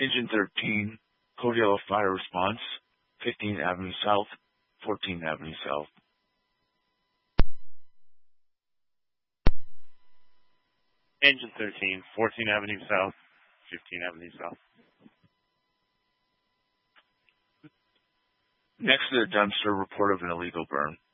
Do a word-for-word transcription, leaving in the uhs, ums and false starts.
Engine thirteen, Code Yellow Fire Response, fifteenth Avenue South, fourteenth Avenue South. Engine thirteen, fourteenth Avenue South, fifteenth Avenue South. Next to the dumpster, report of an illegal burn.